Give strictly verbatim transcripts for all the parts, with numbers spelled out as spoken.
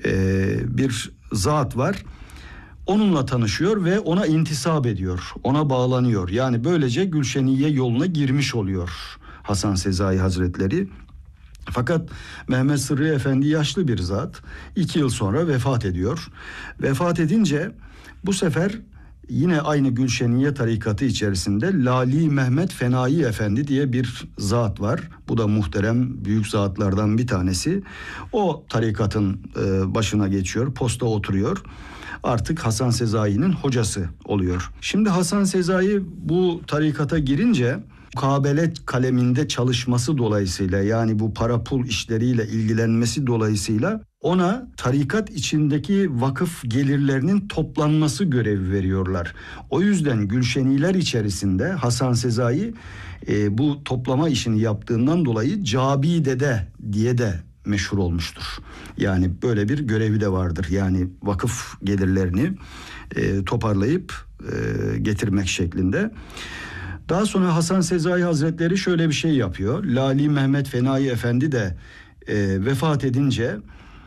e, bir zat var. Onunla tanışıyor ve ona intisap ediyor, ona bağlanıyor. Yani böylece Gülşeniye yoluna girmiş oluyor Hasan Sezai Hazretleri. Fakat Mehmet Sırrı Efendi yaşlı bir zat. İki yıl sonra vefat ediyor. Vefat edince bu sefer yine aynı Gülşeniye tarikatı içerisinde Lali Mehmet Fenai Efendi diye bir zat var. Bu da muhterem büyük zatlardan bir tanesi. O tarikatın başına geçiyor, posta oturuyor. Artık Hasan Sezai'nin hocası oluyor. Şimdi Hasan Sezai bu tarikata girince mukabele kaleminde çalışması dolayısıyla, yani bu para pul işleriyle ilgilenmesi dolayısıyla ona tarikat içindeki vakıf gelirlerinin toplanması görevi veriyorlar. O yüzden Gülşeniler içerisinde Hasan Sezai e, bu toplama işini yaptığından dolayı Cabidede diye de meşhur olmuştur. Yani böyle bir görevi de vardır. Yani vakıf gelirlerini e, toparlayıp e, getirmek şeklinde. Daha sonra Hasan Sezai Hazretleri şöyle bir şey yapıyor. Lali Mehmet Fenai Efendi de e, vefat edince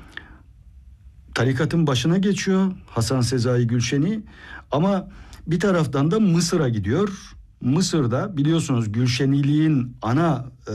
tarikatın başına geçiyor Hasan Sezai Gülşeni, ama bir taraftan da Mısır'a gidiyor. Mısır'da biliyorsunuz Gülşeniliğin ana e,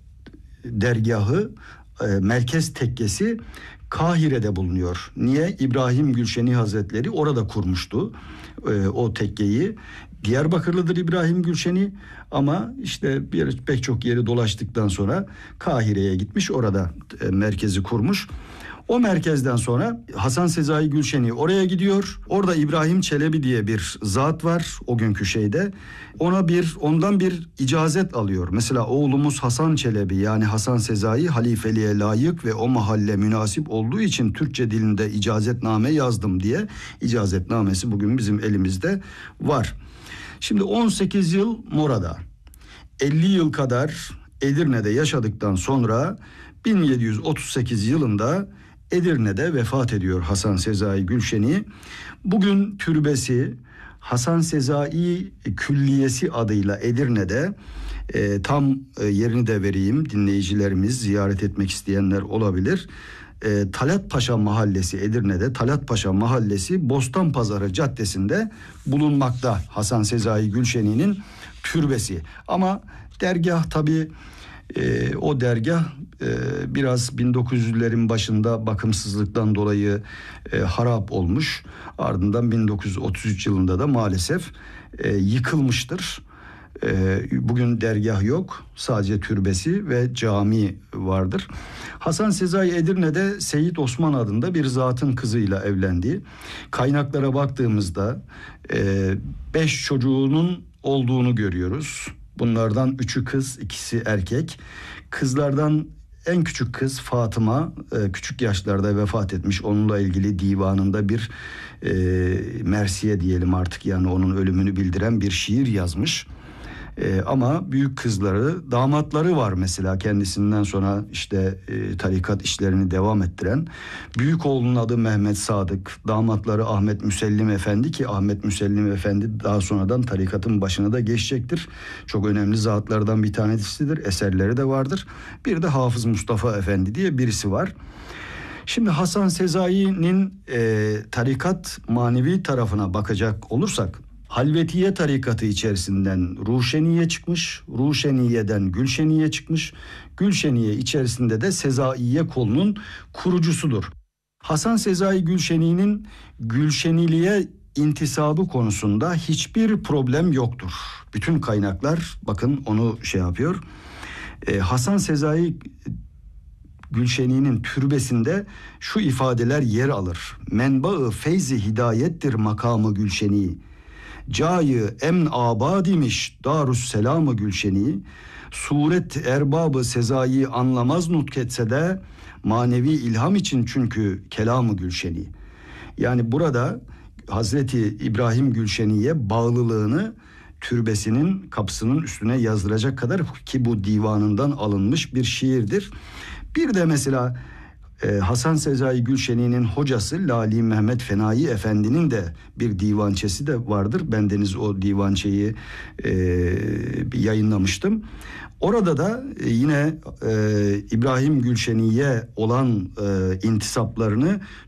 dergahı, e, merkez tekkesi Kahire'de bulunuyor. Niye? İbrahim Gülşeni Hazretleri orada kurmuştu e, o tekkeyi. Diyarbakırlıdır İbrahim Gülşeni, ama işte bir, pek çok yeri dolaştıktan sonra Kahire'ye gitmiş, orada e, merkezi kurmuş. O merkezden sonra Hasan Sezai Gülşeni oraya gidiyor. Orada İbrahim Çelebi diye bir zat var o günkü şeyde. Ona bir ondan bir icazet alıyor. Mesela oğlumuz Hasan Çelebi, yani Hasan Sezai halifeliğe layık ve o mahalle münasip olduğu için Türkçe dilinde icazetname yazdım diye icazetnamesi bugün bizim elimizde var. Şimdi on sekiz yıl Mora'da, elli yıl kadar Edirne'de yaşadıktan sonra bin yedi yüz otuz sekiz yılında Edirne'de vefat ediyor Hasan Sezai Gülşeni. Bugün türbesi Hasan Sezai Külliyesi adıyla Edirne'de, e, tam e, yerini de vereyim, dinleyicilerimiz ziyaret etmek isteyenler olabilir. E, Talat Paşa Mahallesi, Edirne'de Talat Paşa Mahallesi Bostanpazarı Caddesi'nde bulunmakta Hasan Sezai Gülşeni'nin türbesi. Ama dergah tabii e, o dergah e, biraz bin dokuz yüzlerin başında bakımsızlıktan dolayı e, harap olmuş. Ardından bin dokuz yüz otuz üç yılında da maalesef e, yıkılmıştır. Bugün dergah yok, sadece türbesi ve cami vardır. Hasan Sezai Edirne'de Seyit Osman adında bir zatın kızıyla evlendi. Kaynaklara baktığımızda beş çocuğunun olduğunu görüyoruz. Bunlardan üçü kız, ikisi erkek. Kızlardan en küçük kız Fatıma küçük yaşlarda vefat etmiş. Onunla ilgili divanında bir e, mersiye diyelim artık, yani onun ölümünü bildiren bir şiir yazmış. Ee, ama büyük kızları, damatları var mesela kendisinden sonra işte e, tarikat işlerini devam ettiren. Büyük oğlunun adı Mehmet Sadık, damatları Ahmet Müsellim Efendi, ki Ahmet Müsellim Efendi daha sonradan tarikatın başına da geçecektir. Çok önemli zatlardan bir tanesidir, eserleri de vardır. Bir de Hafız Mustafa Efendi diye birisi var. Şimdi Hasan Sezai'nin e, tarikat manevi tarafına bakacak olursak, Halvetiye tarikatı içerisinden Ruşeniye çıkmış, Ruşeniye'den Gülşeniye çıkmış, Gülşeniye içerisinde de Sezaiye kolunun kurucusudur. Hasan Sezai Gülşeni'nin Gülşeniliğe intisabı konusunda hiçbir problem yoktur. Bütün kaynaklar bakın onu şey yapıyor. Ee, Hasan Sezai Gülşeni'nin türbesinde şu ifadeler yer alır. Menba-ı feyzi hidayettir makamı Gülşeni. Cayı emn abad imiş Darüsselam-ı Gülşeni. Suret erbabı Sezai anlamaz nutketse de manevi ilham için çünkü kelamı Gülşeni. Yani burada Hazreti İbrahim Gülşeni'ye bağlılığını türbesinin kapısının üstüne yazdıracak kadar, ki bu divanından alınmış bir şiirdir. Bir de mesela Ee, Hasan Sezai Gülşeni'nin hocası Lali Mehmet Fenai Efendi'nin de bir divançesi de vardır. Bendeniz o divançeyi e, yayınlamıştım. Orada da e, yine e, İbrahim Gülşeni'ye olan e, intisaplarını